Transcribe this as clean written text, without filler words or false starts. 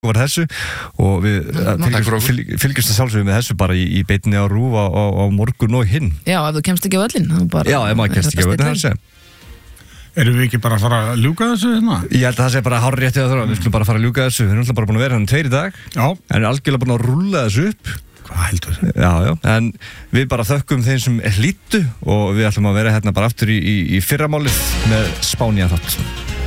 var þessu og við fylgjumst að sjálfsögum með þessu bara í beinni á RÚV á morgun og hinn. Já, ef þú kemst ekki á öllin. Já, ef maður kemst ekki á öllin, það sé. Erum við ekki bara að fara að ljúka þessu hérna? Ég held að það sé bara hárréttið að þurfa, við skulum bara fara að ljúka þessu. Við erum alltaf bara búin að vera hann 2 í dag. Já. En við erum algjörlega búin að rúlla þessu upp. Hvað heldur þessu? Já, en við bara þökkum þeim sem hlýddu og við ætlum að vera hérna bara aftur í fyrramálið með Spánía þátt.